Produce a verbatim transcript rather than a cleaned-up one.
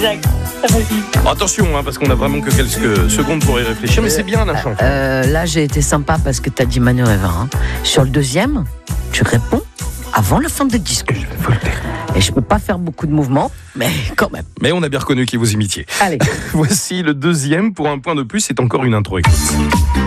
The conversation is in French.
Exact. Vas-y. Attention, hein, parce qu'on a vraiment que quelques secondes pour y réfléchir, mais c'est bien la chanson. Euh, là, j'ai été sympa parce que t'as dit Manureva. Hein. Sur le deuxième, tu réponds avant la fin de disque. Et je peux pas faire beaucoup de mouvements, mais quand même. Mais on a bien reconnu qui vous imitiez. Allez. Voici le deuxième pour un point de plus, c'est encore une intro.